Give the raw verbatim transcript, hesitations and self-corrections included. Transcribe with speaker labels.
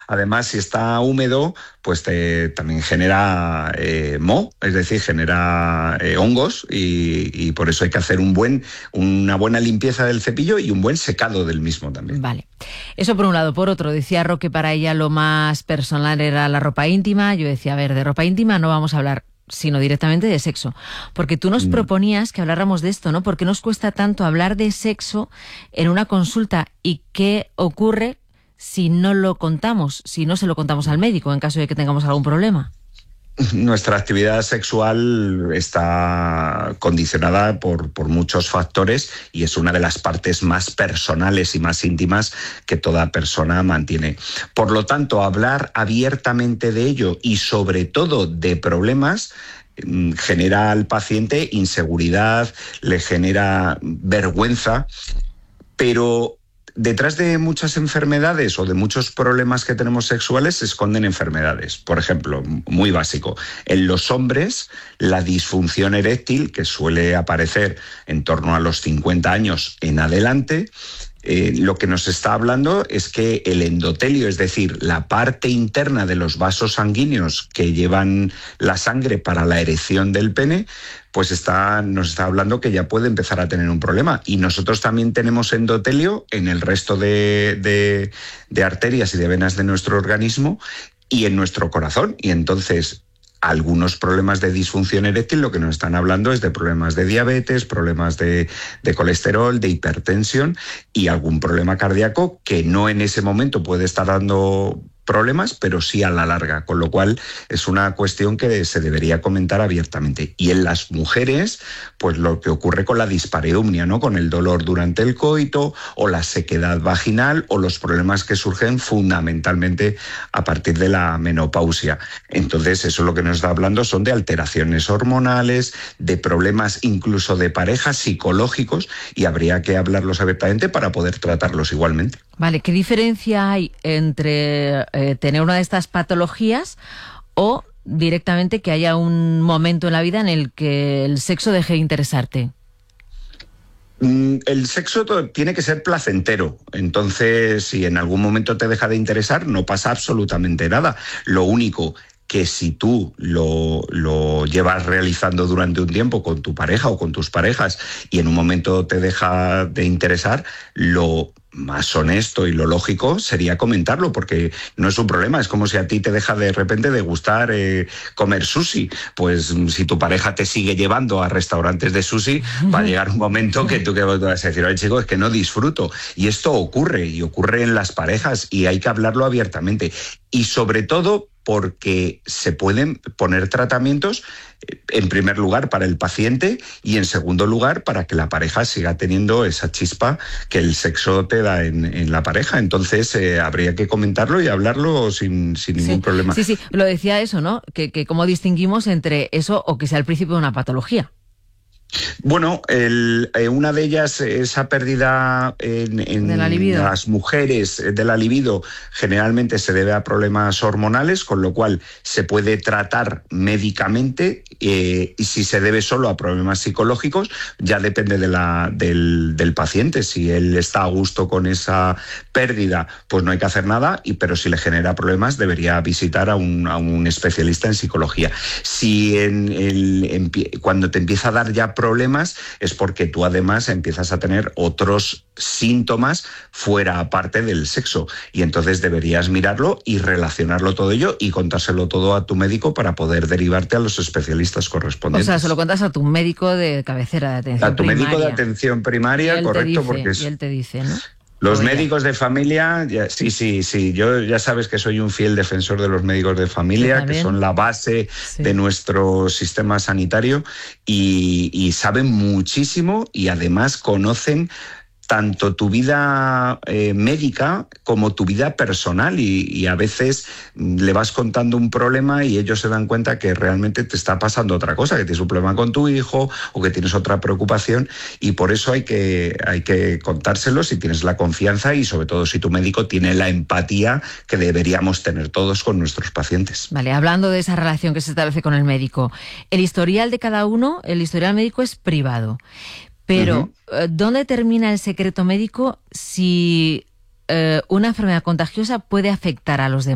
Speaker 1: además, si está húmedo, pues te, también genera eh, moho, es decir, genera eh, hongos y, y por eso hay que hacer un buen, una buena limpieza del cepillo y un buen secado del mismo también.
Speaker 2: Vale. Eso por un lado. Por otro, decía Ro que para ella lo más personal era la ropa íntima. Yo decía, a ver, de ropa íntima no vamos a hablar, sino directamente de sexo. Porque tú nos mm. proponías que habláramos de esto, ¿no? ¿Por qué nos cuesta tanto hablar de sexo en una consulta? ¿Y qué ocurre si no lo contamos, si no se lo contamos al médico en caso de que tengamos algún problema?
Speaker 1: Nuestra actividad sexual está condicionada por, por muchos factores y es una de las partes más personales y más íntimas que toda persona mantiene. Por lo tanto, hablar abiertamente de ello y sobre todo de problemas genera al paciente inseguridad, le genera vergüenza, pero detrás de muchas enfermedades o de muchos problemas que tenemos sexuales se esconden enfermedades. Por ejemplo, muy básico, en los hombres la disfunción eréctil, que suele aparecer en torno a los cincuenta años en adelante, Eh, lo que nos está hablando es que el endotelio, es decir, la parte interna de los vasos sanguíneos que llevan la sangre para la erección del pene, pues está, nos está hablando que ya puede empezar a tener un problema. Y nosotros también tenemos endotelio en el resto de, de, de arterias y de venas de nuestro organismo y en nuestro corazón. Y entonces algunos problemas de disfunción eréctil lo que nos están hablando es de problemas de diabetes, problemas de, de colesterol, de hipertensión y algún problema cardíaco que no en ese momento puede estar dando problemas, pero sí a la larga, con lo cual es una cuestión que se debería comentar abiertamente. Y en las mujeres, pues lo que ocurre con la dispareumnia, ¿no? Con el dolor durante el coito o la sequedad vaginal o los problemas que surgen fundamentalmente a partir de la menopausia. Entonces, eso lo que nos está hablando son de alteraciones hormonales, de problemas incluso de pareja psicológicos y habría que hablarlos abiertamente para poder tratarlos igualmente.
Speaker 2: Vale, ¿qué diferencia hay entre eh, tener una de estas patologías o directamente que haya un momento en la vida en el que el sexo deje de interesarte?
Speaker 1: El sexo tiene que ser placentero, entonces si en algún momento te deja de interesar no pasa absolutamente nada. Lo único que si tú lo, lo llevas realizando durante un tiempo con tu pareja o con tus parejas y en un momento te deja de interesar, lo más honesto y lo lógico sería comentarlo, porque no es un problema. Es como si a ti te deja de repente de gustar eh, comer sushi. Pues si tu pareja te sigue llevando a restaurantes de sushi, va a llegar un momento que tú que vas a decir, oye chico, es que no disfruto. Y esto ocurre, y ocurre en las parejas, y hay que hablarlo abiertamente. Y sobre todo porque se pueden poner tratamientos, en primer lugar, para el paciente y en segundo lugar, para que la pareja siga teniendo esa chispa que el sexo te da en, en la pareja. Entonces, eh, habría que comentarlo y hablarlo sin, sin ningún
Speaker 2: sí,
Speaker 1: problema.
Speaker 2: Sí, sí, lo decía eso, ¿no? Que, que cómo distinguimos entre eso o que sea el principio de una patología.
Speaker 1: Bueno, el, eh, una de ellas, esa pérdida en, en
Speaker 2: de la libido.
Speaker 1: las mujeres de la libido, generalmente se debe a problemas hormonales, con lo cual se puede tratar médicamente, eh, y si se debe solo a problemas psicológicos, ya depende de la, del, del paciente. Si él está a gusto con esa pérdida, pues no hay que hacer nada, y, pero si le genera problemas, debería visitar a un, a un especialista en psicología. Si en el, en, cuando te empieza a dar ya problemas es porque tú además empiezas a tener otros síntomas fuera aparte del sexo y entonces deberías mirarlo y relacionarlo todo ello y contárselo todo a tu médico para poder derivarte a los especialistas correspondientes.
Speaker 2: O sea, se lo cuentas a tu médico de cabecera de atención
Speaker 1: primaria. A tu
Speaker 2: primaria.
Speaker 1: médico de atención primaria, correcto,
Speaker 2: dice,
Speaker 1: porque es...
Speaker 2: Y él te dice, ¿no?
Speaker 1: Los médicos de familia, ya, sí, sí, sí, yo ya sabes que soy un fiel defensor de los médicos de familia, que son la base sí. de nuestro sistema sanitario y, y saben muchísimo y además conocen tanto tu vida eh, médica como tu vida personal y, y a veces le vas contando un problema y ellos se dan cuenta que realmente te está pasando otra cosa, que tienes un problema con tu hijo o que tienes otra preocupación y por eso hay que, hay que contárselo si tienes la confianza y sobre todo si tu médico tiene la empatía que deberíamos tener todos con nuestros pacientes.
Speaker 2: Vale, hablando de esa relación que se establece con el médico, el historial de cada uno, el historial médico es privado. Pero, uh-huh. ¿dónde termina el secreto médico si eh, una enfermedad contagiosa puede afectar a los demás?